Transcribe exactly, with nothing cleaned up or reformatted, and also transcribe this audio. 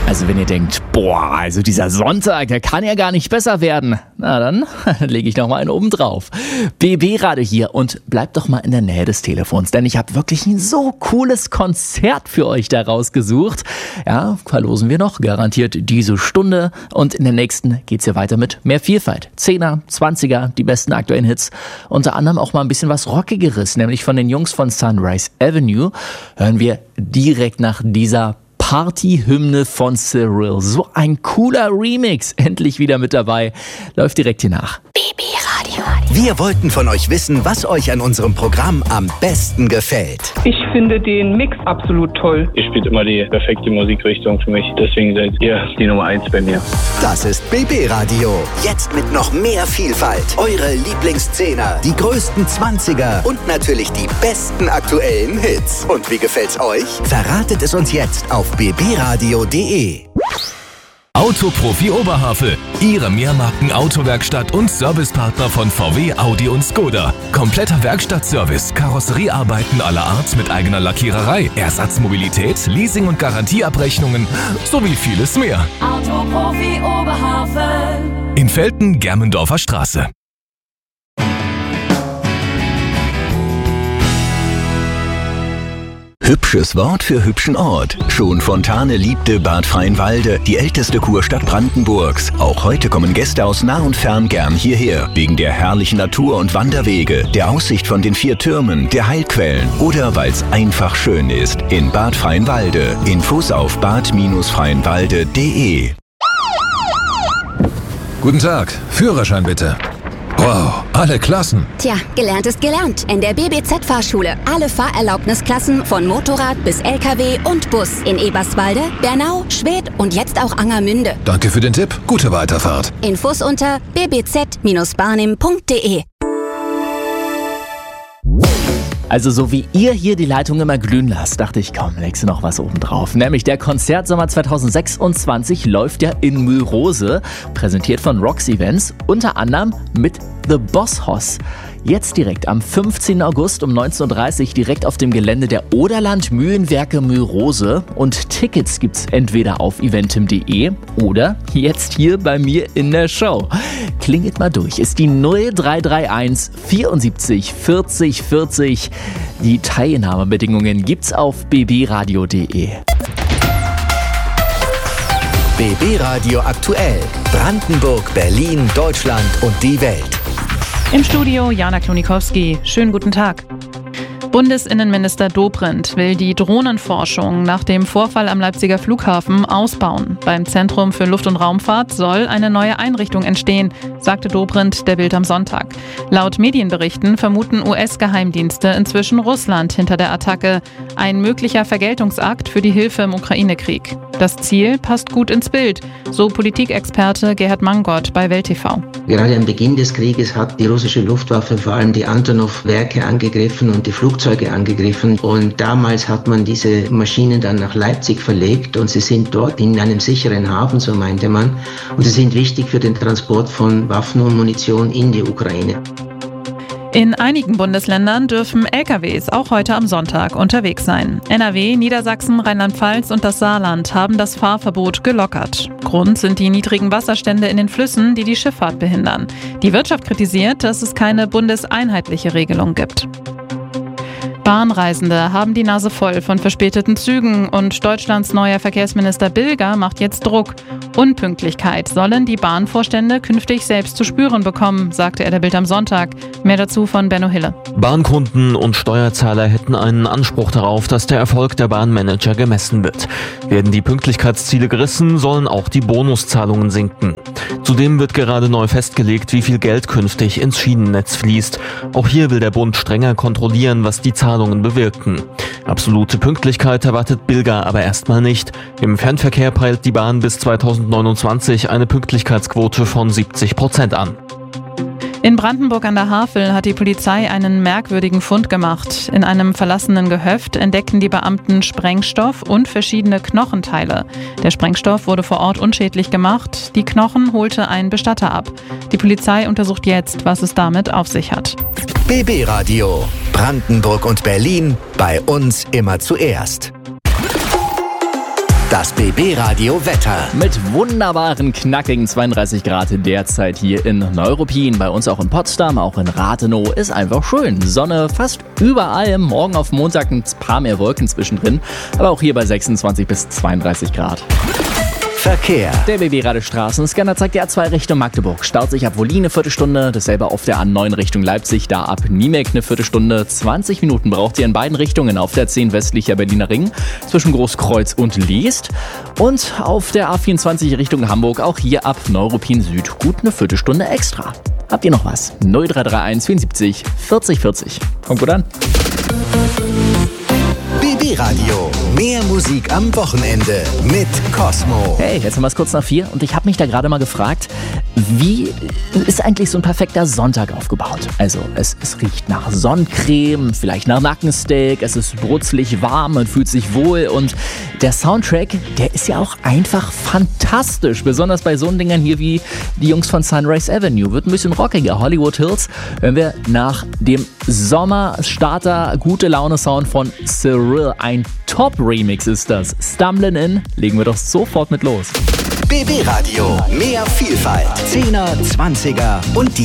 Also wenn ihr denkt, boah, also dieser Sonntag, der kann ja gar nicht besser werden, na dann lege ich noch mal einen oben drauf. B B-Radio hier und bleibt doch mal in der Nähe des Telefons, denn ich habe wirklich ein so cooles Konzert für euch da rausgesucht. Ja, verlosen wir noch, garantiert diese Stunde, und in der nächsten geht's hier weiter mit mehr Vielfalt. Zehner, Zwanziger, die besten aktuellen Hits, unter anderem auch mal ein bisschen was Rockigeres, nämlich von den Jungs von Sunrise Avenue, hören wir direkt nach dieser Party-Hymne von Cyril. So ein cooler Remix. Endlich wieder mit dabei. Läuft direkt hier nach. B B-Radio. Wir wollten von euch wissen, was euch an unserem Programm am besten gefällt. Ich finde den Mix absolut toll. Ihr spielt immer die perfekte Musikrichtung für mich. Deswegen seid ihr die Nummer eins bei mir. Das ist B B-Radio. Jetzt mit noch mehr Vielfalt. Eure Lieblingsszehner, die größten Zwanziger und natürlich die besten aktuellen Hits. Und wie gefällt's euch? Verratet es uns jetzt auf b b radio punkt de. Autoprofi Oberhavel, Ihre Mehrmarken-Autowerkstatt und Servicepartner von V W, Audi und Skoda. Kompletter Werkstattservice, Karosseriearbeiten aller Art mit eigener Lackiererei, Ersatzmobilität, Leasing- und Garantieabrechnungen sowie vieles mehr. Autoprofi Oberhavel. In Velten, Germendorfer Straße. Hübsches Wort für hübschen Ort. Schon Fontane liebte Bad Freienwalde, die älteste Kurstadt Brandenburgs. Auch heute kommen Gäste aus nah und fern gern hierher. Wegen der herrlichen Natur und Wanderwege, der Aussicht von den vier Türmen, der Heilquellen oder weil es einfach schön ist. In Bad Freienwalde. Infos auf bad freienwalde punkt de. Guten Tag, Führerschein bitte. Wow, alle Klassen. Tja, gelernt ist gelernt. In der B B Z-Fahrschule. Alle Fahrerlaubnisklassen von Motorrad bis L K W und Bus. In Eberswalde, Bernau, Schwedt und jetzt auch Angermünde. Danke für den Tipp. Gute Weiterfahrt. Infos unter b b z barnim punkt de. Also so wie ihr hier die Leitung immer glühen lasst, dachte ich, komm, legst du noch was oben drauf. Nämlich der Konzertsommer zwanzig sechsundzwanzig läuft ja in Mülrose, präsentiert von Rox Events, unter anderem mit The Boss Hoss. Jetzt direkt am fünfzehnten August um neunzehn Uhr dreißig direkt auf dem Gelände der Oderland Mühlenwerke Mülrose. Und Tickets gibt's entweder auf eventim punkt de oder jetzt hier bei mir in der Show. Klingelt mal durch. Ist die null drei drei eins vierundsiebzig vierzig vierzig. Die Teilnahmebedingungen gibt's auf b b radio punkt de. B B-Radio aktuell. Brandenburg, Berlin, Deutschland und die Welt. Im Studio Jana Klonikowski. Schönen guten Tag. Bundesinnenminister Dobrindt will die Drohnenforschung nach dem Vorfall am Leipziger Flughafen ausbauen. Beim Zentrum für Luft- und Raumfahrt soll eine neue Einrichtung entstehen, sagte Dobrindt der Bild am Sonntag. Laut Medienberichten vermuten U S-Geheimdienste inzwischen Russland hinter der Attacke. Ein möglicher Vergeltungsakt für die Hilfe im Ukraine-Krieg. Das Ziel passt gut ins Bild, so Politikexperte Gerhard Mangott bei Welt T V. Gerade am Beginn des Krieges hat die russische Luftwaffe vor allem die Antonov-Werke angegriffen und die Flugzeuge angegriffen. Und damals hat man diese Maschinen dann nach Leipzig verlegt und sie sind dort in einem sicheren Hafen, so meinte man. Und sie sind wichtig für den Transport von Waffen und Munition in die Ukraine. In einigen Bundesländern dürfen L K Ws auch heute am Sonntag unterwegs sein. N R W, Niedersachsen, Rheinland-Pfalz und das Saarland haben das Fahrverbot gelockert. Grund sind die niedrigen Wasserstände in den Flüssen, die die Schifffahrt behindern. Die Wirtschaft kritisiert, dass es keine bundeseinheitliche Regelung gibt. Bahnreisende haben die Nase voll von verspäteten Zügen und Deutschlands neuer Verkehrsminister Bilger macht jetzt Druck. Unpünktlichkeit sollen die Bahnvorstände künftig selbst zu spüren bekommen, sagte er der Bild am Sonntag. Mehr dazu von Benno Hille. Bahnkunden und Steuerzahler hätten einen Anspruch darauf, dass der Erfolg der Bahnmanager gemessen wird. Werden die Pünktlichkeitsziele gerissen, sollen auch die Bonuszahlungen sinken. Zudem wird gerade neu festgelegt, wie viel Geld künftig ins Schienennetz fließt. Auch hier will der Bund strenger kontrollieren, was die Zahlungen bewirken. Absolute Pünktlichkeit erwartet Bilger aber erstmal nicht. Im Fernverkehr peilt die Bahn bis zweitausendneunundzwanzig eine Pünktlichkeitsquote von siebzig Prozent an. In Brandenburg an der Havel hat die Polizei einen merkwürdigen Fund gemacht. In einem verlassenen Gehöft entdeckten die Beamten Sprengstoff und verschiedene Knochenteile. Der Sprengstoff wurde vor Ort unschädlich gemacht. Die Knochen holte ein Bestatter ab. Die Polizei untersucht jetzt, was es damit auf sich hat. B B-Radio. Brandenburg und Berlin. Bei uns immer zuerst. Das B B-Radio Wetter. Mit wunderbaren, knackigen zweiunddreißig Grad derzeit hier in Neuruppin. Bei uns auch in Potsdam, auch in Rathenow. Ist einfach schön. Sonne fast überall. Morgen auf Montag ein paar mehr Wolken zwischendrin. Aber auch hier bei sechsundzwanzig bis zweiunddreißig Grad. Verkehr. Der B B-Radio-Straßenscanner zeigt die A zwei Richtung Magdeburg. Staut sich ab Wollin eine Viertelstunde. Dasselbe auf der A neun Richtung Leipzig. Da ab Niemek eine Viertelstunde. zwanzig Minuten braucht ihr in beiden Richtungen auf der zehn westlicher Berliner Ring zwischen Großkreuz und Liest. Und auf der A vierundzwanzig Richtung Hamburg auch hier ab Neuruppin Süd gut eine Viertelstunde extra. Habt ihr noch was? null drei drei eins vierundsiebzig vierzig vierzig. Kommt gut an. B B-Radio. Mehr Musik am Wochenende mit Cosmo. Hey, jetzt haben wir es kurz nach vier und ich habe mich da gerade mal gefragt, wie ist eigentlich so ein perfekter Sonntag aufgebaut? Also es, es riecht nach Sonnencreme, vielleicht nach Nackensteak, es ist brutzlig warm, man fühlt sich wohl und der Soundtrack, der ist ja auch einfach fantastisch. Besonders bei so Dingern hier wie die Jungs von Sunrise Avenue. Wird ein bisschen rockiger. Hollywood Hills hören wir nach dem Sommerstarter gute Laune-Sound von Cyril. Ein Top-Remix ist das. Stumblin' In, legen wir doch sofort mit los. B B-Radio. Mehr Vielfalt. Zehner, Zwanziger und die